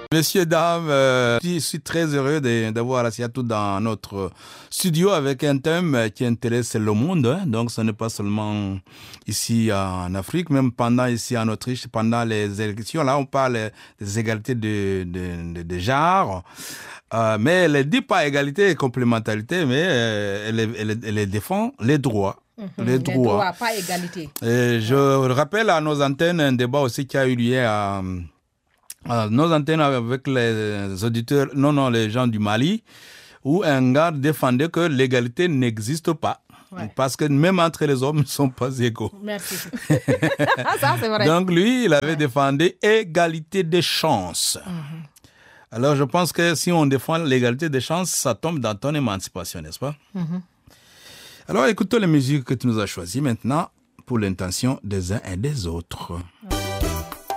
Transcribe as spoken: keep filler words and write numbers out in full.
Messieurs, dames, euh, je suis très heureux de, d'avoir Rassiatou dans notre studio avec un thème qui intéresse le monde. Hein. Donc, ce n'est pas seulement ici en Afrique, même pendant ici en Autriche, pendant les élections. Là, on parle des égalités de, de, de, de genre. Euh, mais elle ne dit pas égalité et complémentarité, mais euh, elle, elle, elle défend les droits. Mmh, les droits. Les droits, pas égalité. Et je ouais. rappelle à nos antennes un débat aussi qui a eu lieu à... Alors, nos antennes avec les auditeurs, non, non, les gens du Mali, où un gars défendait que l'égalité n'existe pas. Ouais. Parce que même entre les hommes, ils ne sont pas égaux. Merci. Ça, c'est vrai. Donc, lui, il avait ouais. défendu égalité des chances. Mm-hmm. Alors, je pense que si on défend l'égalité des chances, ça tombe dans ton émancipation, n'est-ce pas? Mm-hmm. Alors, écoutons les musiques que tu nous as choisies maintenant pour l'intention des uns et des autres. Ouais.